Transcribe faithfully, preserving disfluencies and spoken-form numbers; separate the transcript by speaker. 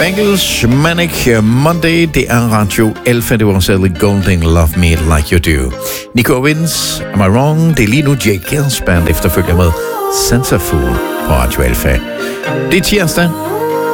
Speaker 1: Bangles, Manic Monday, det er Radio Alpha, det var Sally Golding, Love Me Like You Do. Nico Wins, Am I Wrong? Det er lige nu Jake Gills band efterfølger med Sensorful på Radio Alpha. Det er tirsdag,